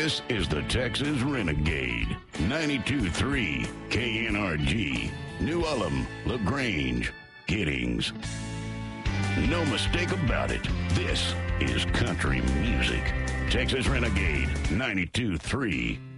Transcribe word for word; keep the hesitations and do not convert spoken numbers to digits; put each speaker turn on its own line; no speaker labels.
This is the Texas Renegade. ninety-two point three K N R G. New Ulm, LaGrange, Giddings. No mistake about it. This is country music. Texas Renegade ninety-two point three